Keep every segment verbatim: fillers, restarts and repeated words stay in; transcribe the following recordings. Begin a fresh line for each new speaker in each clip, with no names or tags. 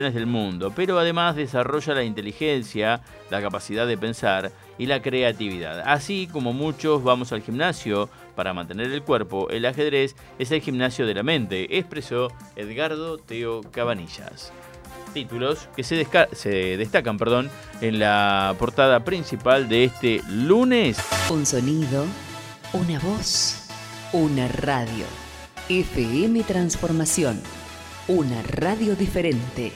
del mundo, pero además desarrolla la inteligencia, la capacidad de pensar y la creatividad. Así como muchos vamos al gimnasio para mantener el cuerpo, el ajedrez es el gimnasio de la mente, expresó Edgardo Teo Cabanillas. Títulos que se, desca- se destacan perdón, en la portada principal de este lunes.
Un sonido, una voz, una radio. F M Transformación, una radio diferente.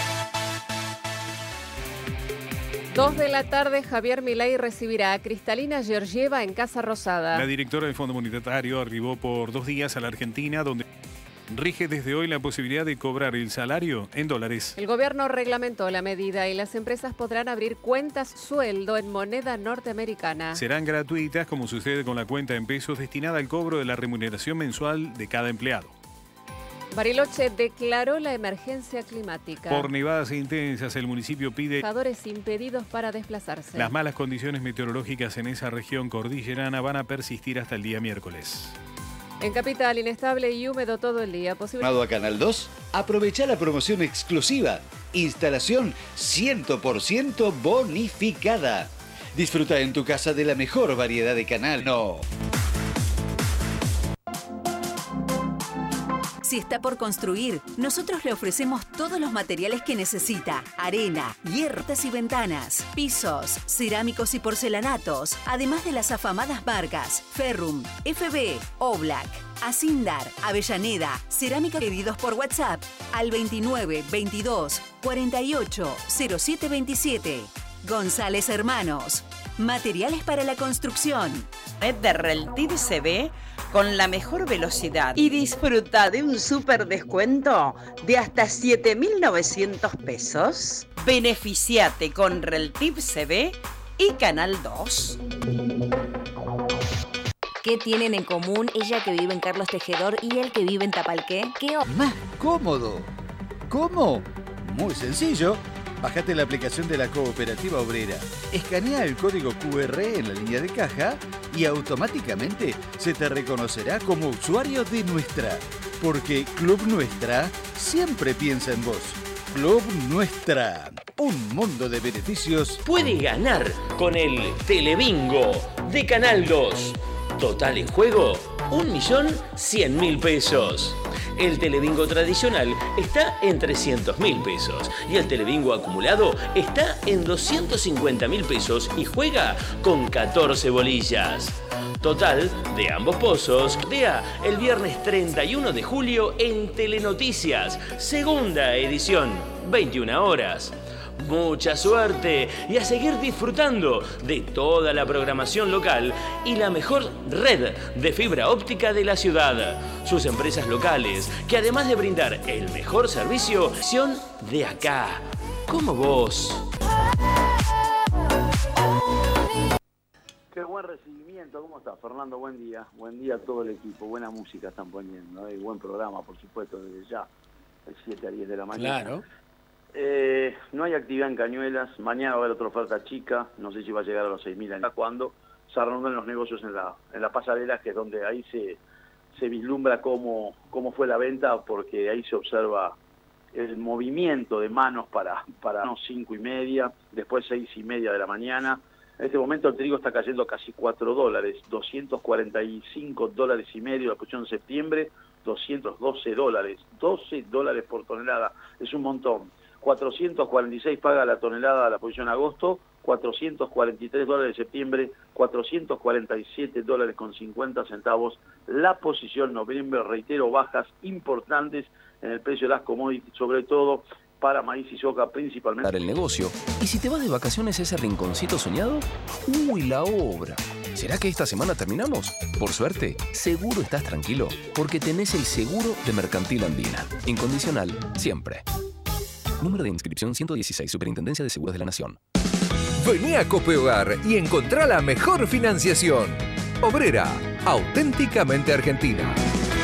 Dos de la tarde, Javier Milei recibirá a Cristalina Georgieva en Casa Rosada.
La directora del Fondo Monetario arribó por dos días a la Argentina, donde rige desde hoy la posibilidad de cobrar el salario en dólares.
El gobierno reglamentó la medida y las empresas podrán abrir cuentas sueldo en moneda norteamericana.
Serán gratuitas, como sucede con la cuenta en pesos destinada al cobro de la remuneración mensual de cada empleado.
Bariloche declaró la emergencia climática.
Por nevadas intensas, el municipio pide
Trabajadores impedidos para desplazarse.
Las malas condiciones meteorológicas en esa región cordillerana van a persistir hasta el día miércoles.
En Capital, inestable y húmedo todo el día. Posible...
A Canal dos, aprovecha la promoción exclusiva. Instalación cien por ciento bonificada. Disfruta en tu casa de la mejor variedad de canal. No.
Si está por construir, nosotros le ofrecemos todos los materiales que necesita. Arena, hierros y ventanas, pisos, cerámicos y porcelanatos, además de las afamadas marcas Ferrum, F B, Oblak, Asindar, Avellaneda, cerámica. Pedidos por WhatsApp al veintinueve veintidós cuarenta y ocho cero siete veintisiete. González Hermanos, materiales para la construcción.
Red de Reltiv se ve con la mejor velocidad y disfruta de un súper descuento de hasta siete mil novecientos pesos. Beneficiate con Reltiv C V y Canal dos.
¿Qué tienen en común ella que vive en Carlos Tejedor y él que vive en Tapalqué? ¿Qué o-
Más cómodo. ¿Cómo? Muy sencillo. Bájate la aplicación de la Cooperativa Obrera, escanea el código Q R en la línea de caja y automáticamente se te reconocerá como usuario de Nuestra. Porque Club Nuestra siempre piensa en vos. Club Nuestra, un mundo de beneficios.
Puede ganar con el Telebingo de Canal dos. Total en juego, un millón cien mil pesos. El Telebingo tradicional está en trescientos mil pesos y el Telebingo acumulado está en doscientos cincuenta mil pesos y juega con catorce bolillas. Total de ambos pozos, vea el viernes treinta y uno de julio en Telenoticias, segunda edición, veintiuna horas. Mucha suerte y a seguir disfrutando de toda la programación local y la mejor red de fibra óptica de la ciudad. Sus empresas locales, que además de brindar el mejor servicio, son de acá, como vos.
Qué buen recibimiento, ¿cómo estás, Fernando? Buen día, buen día a todo el equipo, buena música están poniendo, ¿eh? Buen programa, por supuesto, desde ya, de siete a diez de la mañana.
Claro.
Eh, no hay actividad en Cañuelas, mañana va a haber otra oferta chica, no sé si va a llegar a los seis mil años. Cuando se reanudan los negocios en la en la pasarela, que es donde ahí se, se vislumbra cómo, cómo fue la venta, porque ahí se observa el movimiento de manos para, para cinco y media, después seis y media de la mañana. En este momento el trigo está cayendo casi cuatro dólares, doscientos cuarenta y cinco dólares y medio la posición en septiembre, doscientos doce dólares, doce dólares por tonelada, es un montón. cuatrocientos cuarenta y seis paga la tonelada la posición agosto, cuatrocientos cuarenta y tres dólares de septiembre, cuatrocientos cuarenta y siete dólares con cincuenta centavos la posición noviembre. Reitero, bajas importantes en el precio de las commodities, sobre todo para maíz y soja principalmente.
Para el negocio. ¿Y si te vas de vacaciones a ese rinconcito soñado? ¡Uy, la obra! ¿Será que esta semana terminamos? Por suerte, seguro estás tranquilo, porque tenés el seguro de Mercantil Andina. Incondicional, siempre. Número de inscripción ciento dieciséis, Superintendencia de Seguros de la Nación.
Vení a Cope Hogar y encontrá la mejor financiación. Obrera, auténticamente argentina.